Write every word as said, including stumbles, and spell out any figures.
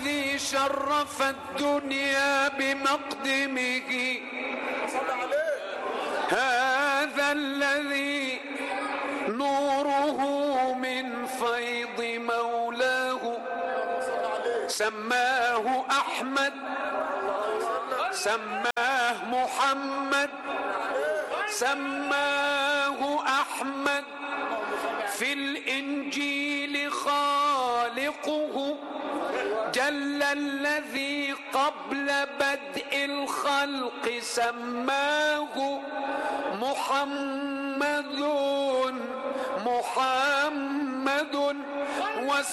الذي شرف الدنيا بمقدمه، هذا الذي نوره من فيض مولاه، سماه أحمد، سماه محمد، سماه أحمد في الإنجيل خالقه، جل الذي قبل بدء الخلق سماه محمد محمد.